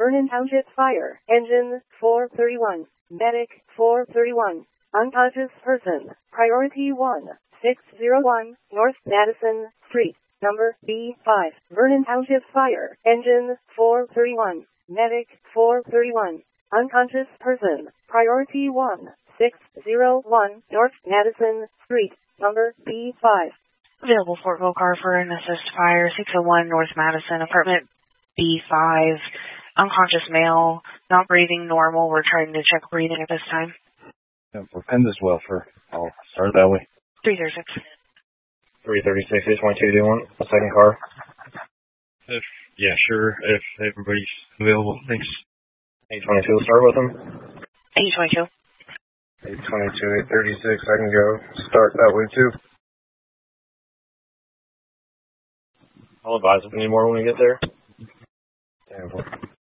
Vernon Township Fire. Engine 431. Medic 431. Unconscious person. Priority 1. 601 North Madison Street. Number B5. Vernon Township Fire. Engine 431. Medic 431. Unconscious person. Priority 1. 601 North Madison Street. Number B5. Available Fort Vaux car for an assist fire, 601 North Madison, apartment B5. Unconscious male, not breathing normal. We're trying to check breathing at this time. Yeah, we're pinned as well, sir. I'll start that way. 336. 336, 822, do you want a second car? Yeah, sure, if everybody's available. Thanks. 822, we'll start with them. 822. 822, 836, I can go start that way too. I'll advise if we need more when we get there. Damn.